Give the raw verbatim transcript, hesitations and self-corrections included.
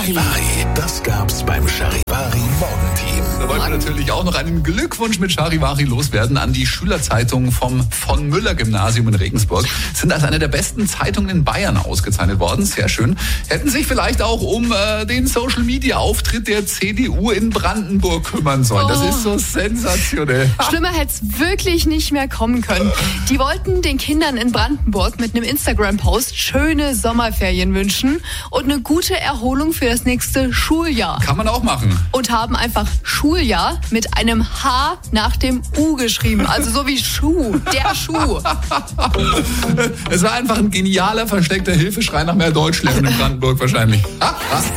Charivari, das gab's beim Charivari Morgenteam. Da wollten wir natürlich auch noch einen Glückwunsch mit Charivari loswerden an die Schülerzeitung vom von Müller Gymnasium in Regensburg. Sind als eine der besten Zeitungen in Bayern ausgezeichnet worden. Sehr schön. Hätten sich vielleicht auch um äh, den Social-Media-Auftritt der C D U in Brandenburg kümmern sollen. Das ist so sensationell. Schlimmer hätte es wirklich nicht mehr kommen können. Die wollten den Kindern in Brandenburg mit einem Instagram-Post schöne Sommerferien wünschen und eine gute Erholung für das nächste Schuljahr. Kann man auch machen. Und haben einfach Schuljahr mit einem H nach dem U geschrieben. Also so wie Schuh, der Schuh. Es war einfach ein genialer, versteckter Hilfeschrei nach mehr Deutsch lernen in Brandenburg wahrscheinlich.